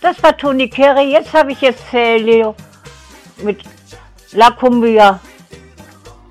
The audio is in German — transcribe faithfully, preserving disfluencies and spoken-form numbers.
Das war Toni Keri. Jetzt habe ich jetzt äh, Leo mit La Cumbia.